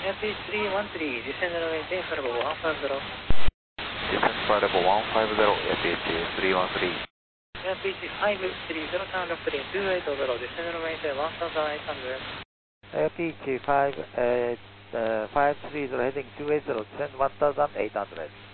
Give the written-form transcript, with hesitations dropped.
FH313, descend runway 10 for level 150. Descend for level 150, FH313. FH530, turn left heading 280, descend runway 1800. FH530 heading 280, descend 1800.